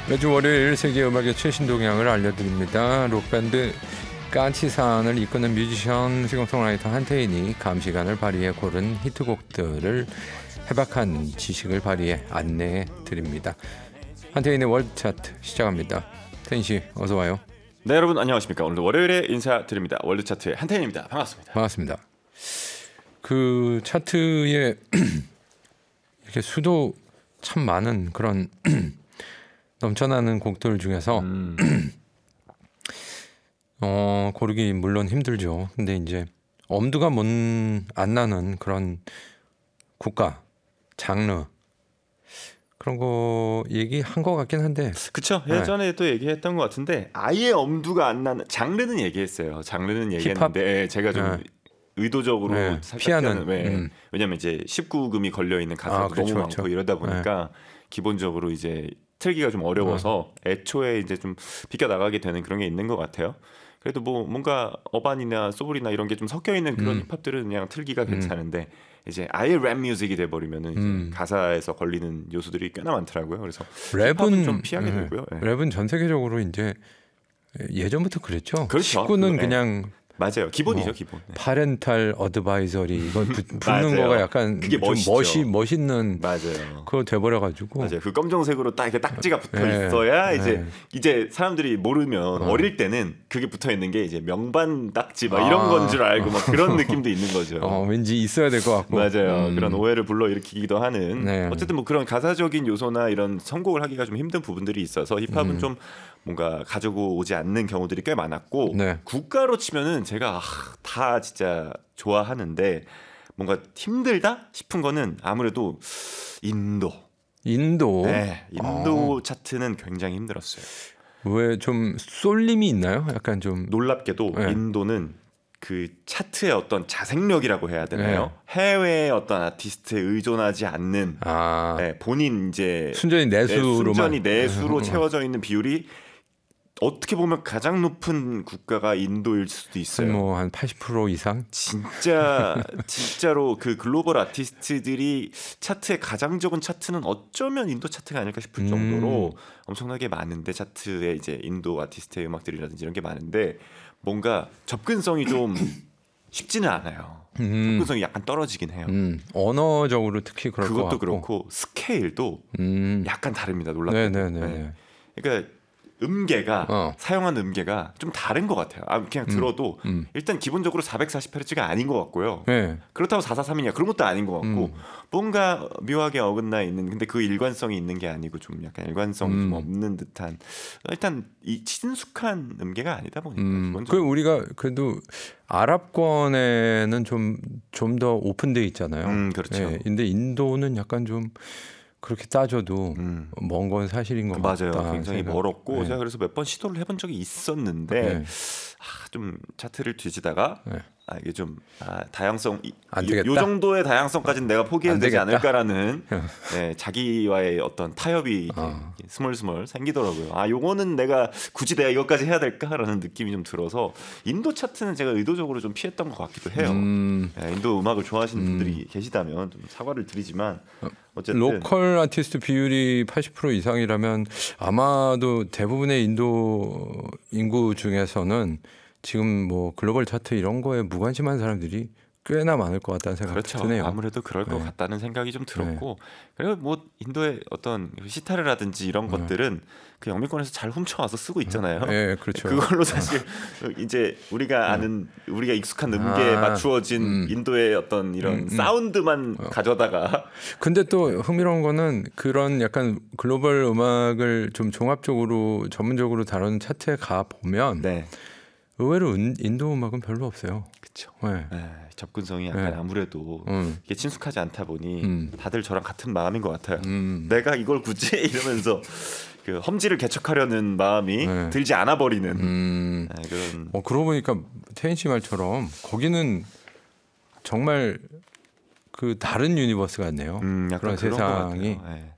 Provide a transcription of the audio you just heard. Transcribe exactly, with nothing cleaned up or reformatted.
매주 월요일 세계 음악의 최신 동향을 알려드립니다. 록밴드 까치산을 이끄는 뮤지션, 싱어송라이터 한태인이 감시관을 발휘해 고른 히트곡들을 해박한 지식을 발휘해 안내해 드립니다. 한태인의 월드 차트 시작합니다. 태인 씨 어서 와요. 네, 여러분 안녕하십니까. 오늘도 월요일에 인사드립니다. 월드 차트의 한태인입니다. 반갑습니다. 반갑습니다. 그 차트에 이렇게 수도 참 많은 그런 넘쳐나는 곡들 중에서 음. 어, 고르기 물론 힘들죠. 근데 이제 엄두가 못 안 나는 그런 국가, 장르 그런 거 얘기한 것 같긴 한데. 그쵸. 예전에도 네. 얘기했던 것 같은데 아예 엄두가 안 나는 장르는 얘기했어요. 장르는 얘기했는데 힙합? 제가 좀 네. 의도적으로 네. 피하는. 왜? 음. 왜냐면 이제 십구 금이 걸려 있는 가사도 아, 그렇죠, 너무 많고 그렇죠. 이러다 보니까 네. 기본적으로 이제 틀기가 좀 어려워서 네. 애초에 이제 좀 비껴 나가게 되는 그런 게 있는 것 같아요. 그래도 뭐 뭔가 어반이나 소울이나 이런 게 좀 섞여 있는 그런 음. 힙합들은 그냥 틀기가 괜찮은데 음. 이제 아예 랩 뮤직이 돼 버리면은 음. 가사에서 걸리는 요소들이 꽤나 많더라고요. 그래서 랩은 좀 피하게 네. 되고요. 네. 랩은 전 세계적으로 이제 예전부터 그랬죠. 그렇죠. 십구는 네. 그냥 맞아요. 기본이죠, 뭐 기본. 네. 파렌탈 어드바이저리 이거 붙는 거가 약간 그게 좀 멋이 멋있는 맞아요. 그거 돼버려 가지고 맞아요. 그 검정색으로 딱 이렇게 딱지가 붙어 네. 있어야 이제 네. 이제 사람들이 모르면 어. 어릴 때는 그게 붙어 있는 게 이제 명반 딱지 막 이런 아. 건 줄 알고 막 그런 느낌도 있는 거죠. 어, 왠지 있어야 될 것 같고 맞아요. 음. 그런 오해를 불러일으키기도 하는 네. 어쨌든 뭐 그런 가사적인 요소나 이런 선곡을 하기가 좀 힘든 부분들이 있어서 힙합은 음. 좀 뭔가 가지고 오지 않는 경우들이 꽤 많았고 네. 국가로 치면은 제가 아, 다 진짜 좋아하는데 뭔가 힘들다 싶은 거는 아무래도 인도. 인도. 네, 인도 아. 차트는 굉장히 힘들었어요. 왜 좀 쏠림이 있나요? 약간 좀 놀랍게도 네. 인도는 그 차트의 어떤 자생력이라고 해야 되나요? 네. 해외의 어떤 아티스트에 의존하지 않는 아. 네, 본인 이제 순전히 내수로만 순전히 내수로 채워져 있는 비율이 어떻게 보면 가장 높은 국가가 인도일 수도 있어요. 뭐 한 팔십 퍼센트 이상? 진짜 진짜로 그 글로벌 아티스트들이 차트의 가장 적은 차트는 어쩌면 인도 차트가 아닐까 싶을 음. 정도로 엄청나게 많은데 차트에 이제 인도 아티스트의 음악들이라든지 이런 게 많은데 뭔가 접근성이 좀 쉽지는 않아요. 음. 접근성이 약간 떨어지긴 해요. 음. 언어적으로 특히 그럴 것 같고 그것도 그렇고 스케일도 음. 약간 다릅니다. 놀랍게도. 네네네. 네. 그러니까 음계가 어. 사용한 음계가 좀 다른 것 같아요. 아, 그냥 음, 들어도 음. 일단 기본적으로 사백사십 헤르츠가 아닌 것 같고요. 네. 그렇다고 사백사십삼이냐 그런 것도 아닌 것 같고 음. 뭔가 묘하게 어긋나 있는 근데 그 일관성이 있는 게 아니고 좀 약간 일관성이 음. 좀 없는 듯한 일단 이 친숙한 음계가 아니다 보니까 음. 그 우리가 그래도 아랍권에는 좀 좀 더 오픈돼 있잖아요. 음, 그렇죠. 네. 근데 인도는 약간 좀 그렇게 따져도 음. 먼 건 사실인 것 맞아요. 같다. 굉장히 생각. 멀었고 네. 제가 그래서 몇 번 시도를 해본 적이 있었는데 네. 아, 좀 차트를 뒤지다가 네. 아, 이게 좀 아, 다양성 안 이, 되겠다. 요 정도의 다양성까지는 내가 포기해도 되지 않을까라는 네, 자기와의 어떤 타협이 어. 스멀스멀 생기더라고요. 아, 요거는 내가 굳이 내가 이것까지 해야 될까라는 느낌이 좀 들어서 인도 차트는 제가 의도적으로 좀 피했던 것 같기도 해요. 음. 네, 인도 음악을 좋아하시는 음. 분들이 계시다면 좀 사과를 드리지만 어쨌든 로컬 아티스트 비율이 팔십 퍼센트 이상이라면 아마도 대부분의 인도 인구 중에서는 지금 뭐 글로벌 차트 이런 거에 무관심한 사람들이 꽤나 많을 것 같다는 생각이 그렇죠. 드네요. 아무래도 그럴 것 네. 같다는 생각이 좀 들었고 네. 그리고 뭐 인도의 어떤 시타르라든지 이런 네. 것들은 그 영미권에서 잘 훔쳐와서 쓰고 있잖아요. 네, 그렇죠. 그걸로 사실 이제 우리가 아는 우리가 익숙한 음계에 아, 맞추어진 음. 인도의 어떤 이런 음, 음. 사운드만 어. 가져다가 근데 또 흥미로운 거는 그런 약간 글로벌 음악을 좀 종합적으로 전문적으로 다루는 차트에 가 보면 네. 의외로 인도 음악은 별로 없어요. 그렇죠. 네. 네, 접근성이 약간 네. 아무래도 음. 이게 친숙하지 않다 보니 음. 다들 저랑 같은 마음인 것 같아요. 음. 내가 이걸 굳이 이러면서 그 험지를 개척하려는 마음이 네. 들지 않아 버리는 음. 네, 그런. 어, 그러고 보니까 태인 씨 말처럼 거기는 정말 그 다른 유니버스 같네요. 음, 그런 세상이. 네.